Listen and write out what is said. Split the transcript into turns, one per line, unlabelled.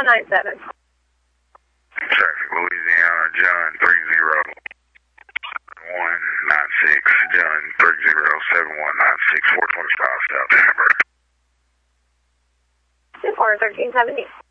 7197.
Traffic, Louisiana, John 307196, John 307196, 425 South Amber.
241370.